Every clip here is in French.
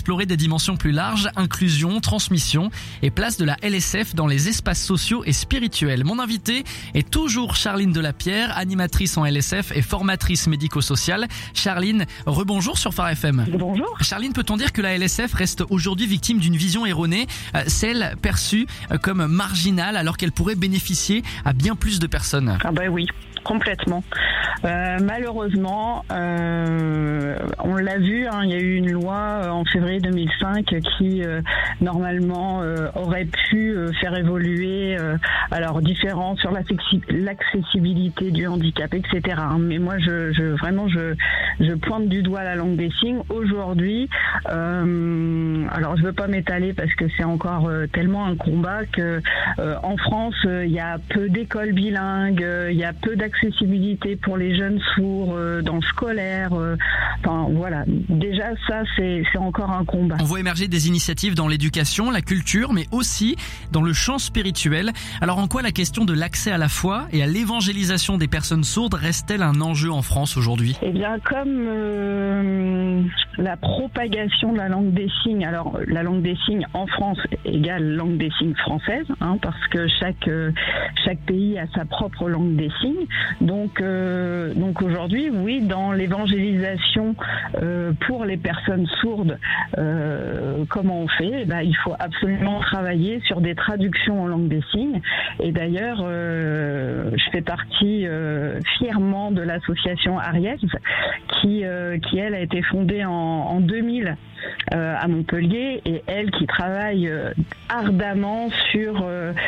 explorer des dimensions plus larges, inclusion, transmission et place de la LSF dans les espaces sociaux et spirituels. Mon invité est toujours Charline Delapierre, animatrice en LSF et formatrice médico-sociale. Charline, rebonjour sur Phare FM. Bonjour. Charline, peut-on dire que la LSF reste aujourd'hui victime d'une vision erronée, celle perçue comme marginale alors qu'elle pourrait bénéficier à bien plus de personnes? Ah bah oui, complètement. Malheureusement, on l'a vu, il y a eu une loi en février 2005 qui normalement aurait pu faire évoluer alors différents sur l'accessibilité du handicap, etc. Mais moi, je pointe du doigt la langue des signes. Aujourd'hui, alors je veux pas m'étaler parce que c'est encore tellement un combat que en France, il y a peu d'écoles bilingues, il y a peu d'accessibilité pour les jeunes sourds dans le scolaire. Enfin voilà, déjà ça c'est encore un combat. On voit émerger des initiatives dans l'éducation, la culture, mais aussi dans le champ spirituel. Alors en quoi la question de l'accès à la foi et à l'évangélisation des personnes sourdes reste-t-elle un enjeu en France aujourd'hui? Eh bien comme la propagation de la langue des signes, alors la langue des signes en France égale langue des signes française, parce que chaque pays a sa propre langue des signes. Donc aujourd'hui, oui, dans l'évangélisation pour les personnes sourdes, comment on fait? Il faut absolument travailler sur des traductions en langue des signes. Et d'ailleurs, je fais partie fièrement de l'association Ariès, qui elle a été fondée en 2000 à Montpellier, et elle qui travaille ardemment sur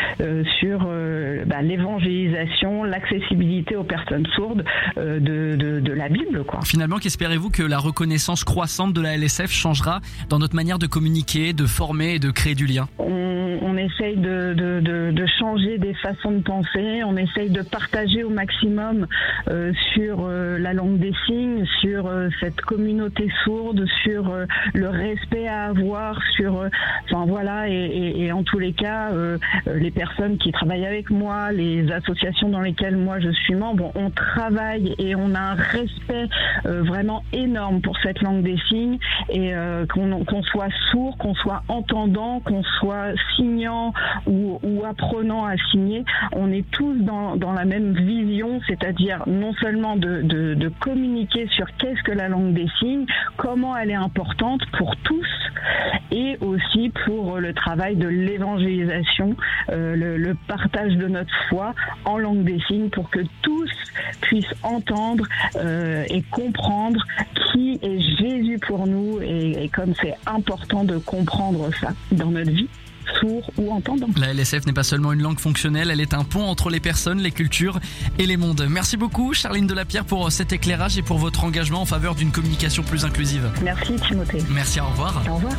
l'évangélisation, l'accessibilité aux personnes sourdes de la Bible, quoi. Finalement, qu'espérez-vous que la reconnaissance croissante de la LSF changera dans notre manière de communiquer, de former et de créer du lien? On essaye de changer des façons de penser, on essaye de partager au maximum sur la langue des signes, sur cette communauté sourde, sur le respect à avoir, sur et en tous les cas les personnes qui travaillent avec moi, les associations dans lesquelles moi je suis membre, on travaille et on a un respect vraiment énorme pour cette langue des signes, et qu'on soit sourd, qu'on soit entendant, qu'on soit signant ou apprenant à signer, on est tous dans la même vision, c'est-à-dire non seulement de communiquer sur qu'est-ce que la langue des signes, comment elle est importante pour tous, et aussi pour le travail de l'évangélisation, le partage de notre foi en langue des signes, pour que tous puissent entendre et comprendre qui est Jésus pour nous, et comme c'est important de comprendre ça dans notre vie, sourd ou entendant. La LSF n'est pas seulement une langue fonctionnelle, elle est un pont entre les personnes, les cultures et les mondes. Merci beaucoup Charline Delapierre pour cet éclairage et pour votre engagement en faveur d'une communication plus inclusive. Merci Timothée. Merci, au revoir. Au revoir.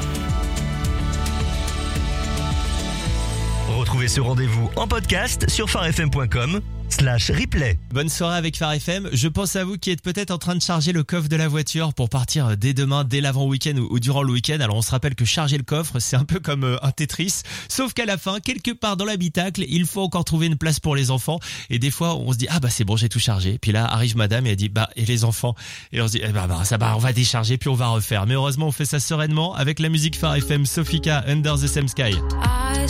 Retrouvez ce rendez-vous en podcast sur pharefm.com/replay. Bonne soirée avec Phare FM. Je pense à vous qui êtes peut-être en train de charger le coffre de la voiture pour partir dès demain, dès l'avant-week-end ou durant le week-end. Alors on se rappelle que charger le coffre, c'est un peu comme un Tetris, sauf qu'à la fin, quelque part dans l'habitacle, il faut encore trouver une place pour les enfants. Et des fois, on se dit c'est bon, j'ai tout chargé. Puis là arrive madame et elle dit et les enfants? Et on se dit on va décharger puis on va refaire. Mais heureusement, on fait ça sereinement avec la musique Phare FM, Sofika, Under the Same Sky.